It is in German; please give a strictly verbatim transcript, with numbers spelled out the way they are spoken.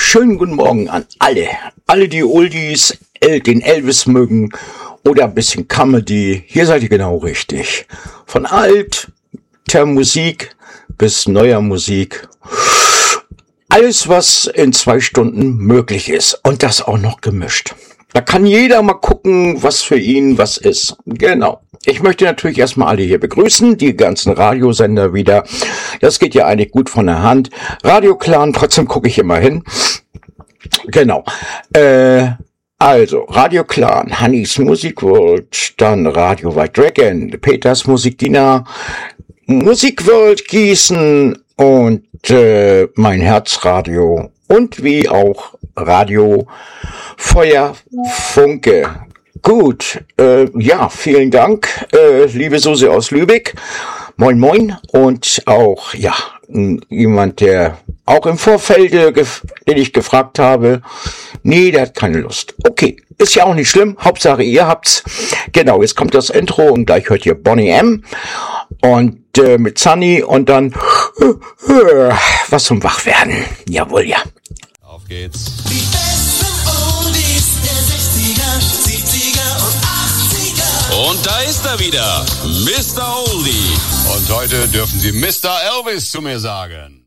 schönen guten Morgen an alle. Alle, die Oldies, den Elvis mögen oder ein bisschen Comedy. Hier seid ihr genau richtig. Von alter Musik bis neuer Musik. Alles, was in zwei Stunden möglich ist. Und das auch noch gemischt. Da kann jeder mal gucken, was für ihn was ist. Genau. Ich möchte natürlich erstmal alle hier begrüßen, die ganzen Radiosender wieder. Das geht ja eigentlich gut von der Hand. Radio Clan, trotzdem gucke ich immer hin. Genau. Äh, also, Radio Clan, Hannis Musikworld, dann Radio White Dragon, Peters Musikdiener, Musikworld Gießen und äh, mein Herzradio und wie auch Radio Feuer Funke. Gut, äh, ja, vielen Dank, äh, liebe Susi aus Lübeck. Moin, moin. Und auch, ja, jemand, der auch im Vorfeld, äh, gef- den ich gefragt habe, nee, der hat keine Lust. Okay, ist ja auch nicht schlimm. Hauptsache, ihr habt's. Genau, jetzt kommt das Intro und gleich hört ihr Bonnie M. Und äh, mit Sunny und dann äh, äh, was zum Wachwerden. Jawohl, ja. Auf geht's. Die besten Oldies der sechziger, siebziger und achtziger. Und da ist er wieder, Mister Oldie. Und heute dürfen Sie Mister Elvis zu mir sagen.